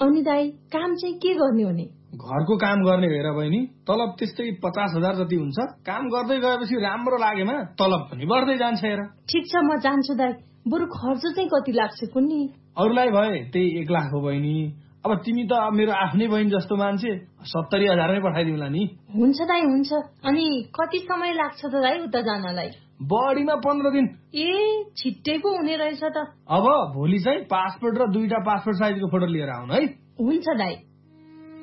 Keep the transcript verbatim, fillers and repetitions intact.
अनि दाइ काम चाहिँ के गर्ने हुने? घरको काम गर्ने हेर बहिनी, तलब त्यस्तै पचास हजार जति हुन्छ। काम गर्दै गएपछि राम्रो लागेमा तलब पनि बढ्दै जान्छ हेर। ठिक छ, म जान्छु दाइ। बरु खर्च चाहिँ कति लाग्छ कुन्नी? अरूलाई भए त्यही एक लाख हो बहिनी। अब तिमी त मेरो आफ्नै बहिनी जस्तो मान्छे, सत्तरी हजारमै पठाइदिउँला नि। हुन्छ दाइ, हुन्छ। अनि कति समय लाग्छ त दाइ उता जानलाई? बढीमा पन्ध्र दिन। ए, छिट्टै पो हुने रहेछ त। अब भोलि चाहिँ पासपोर्ट र दुईटा पासपोर्ट साइजको फोटो लिएर आउनु है। हुन्छ दाइ।